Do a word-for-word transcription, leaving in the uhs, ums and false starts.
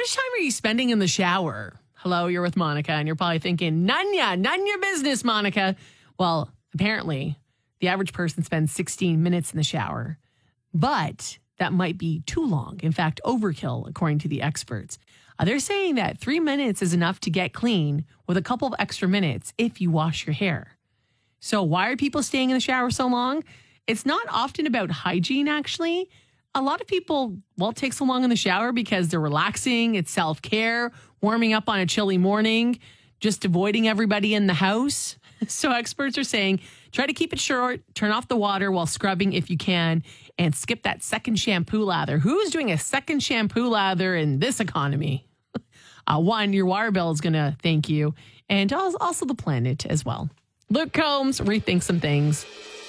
much time are you spending in the shower? Hello, you're with Monica, and you're probably thinking, none ya, none your business, Monica. Well, apparently, the average person spends sixteen minutes in the shower, but that might be too long. In fact, overkill, according to the experts. Uh, they're saying that three minutes is enough to get clean with a couple of extra minutes if you wash your hair. So why are people staying in the shower so long? It's not often about hygiene, actually. A lot of people, well, take so long in the shower because they're relaxing. It's self-care, warming up on a chilly morning, just avoiding everybody in the house. So experts are saying, try to keep it short, turn off the water while scrubbing if you can, and skip that second shampoo lather. Who's doing a second shampoo lather in this economy? uh, one, your water bill is going to thank you, and also the planet as well. Luke Combs, rethink some things.